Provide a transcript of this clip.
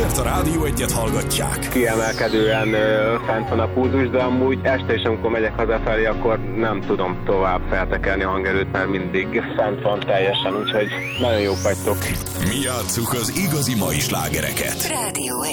miért a Rádió Egyet hallgatják. Kiemelkedően fent van a pulzus, de amúgy este is, amikor megyek hazafelé, akkor nem tudom tovább feltekelni a hangerőt, mert mindig fent van teljesen, úgyhogy nagyon jók vagytok. Mi játsszuk az igazi mai slágereket. Rádió